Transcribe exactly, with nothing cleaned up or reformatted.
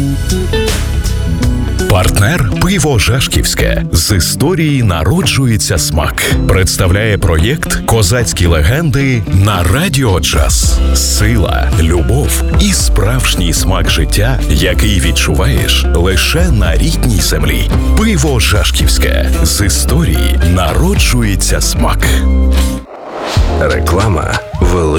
Партнер «Пиво Жашківське». З історії народжується смак. Представляє проєкт «Козацькі легенди» на Радіо Джаз. Сила, любов і справжній смак життя, який відчуваєш лише на рідній землі. Пиво Жашківське. З історії народжується смак. Реклама велика.